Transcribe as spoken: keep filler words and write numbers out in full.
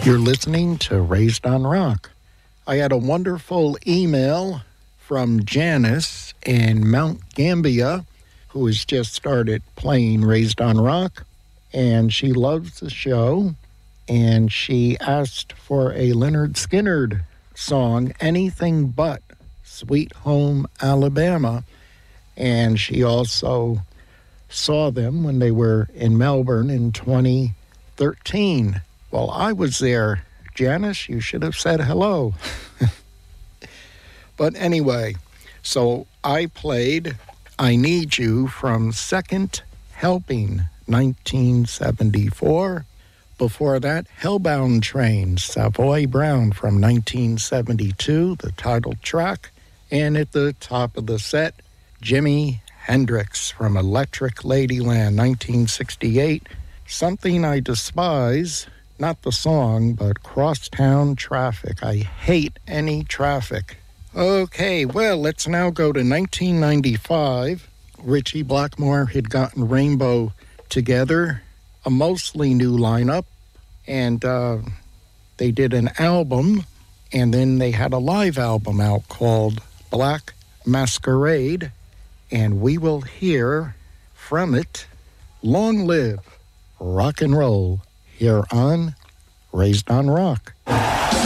You're listening to Raised on Rock. I had a wonderful email from Janice in Mount Gambier, who has just started playing Raised on Rock, and she loves the show, and she asked for a Leonard Skinner song, Anything But Sweet Home Alabama, and she also saw them when they were in Melbourne in twenty thirteen. Well, I was there. Janice, you should have said hello. But anyway, so I played I Need You from Second Helping, nineteen seventy-four. Before that, Hellbound Train, Savoy Brown from nineteen seventy-two, the title track. And at the top of the set, Jimi Hendrix from Electric Ladyland, nineteen sixty-eight. Something I Despise, not the song, but Crosstown Traffic. I hate any traffic. Okay, well, let's now go to nineteen ninety-five. Ritchie Blackmore had gotten Rainbow together, a mostly new lineup, and uh, they did an album, and then they had a live album out called Black Masquerade, and we will hear from it, Long Live Rock and Roll, here on Raised on Rock.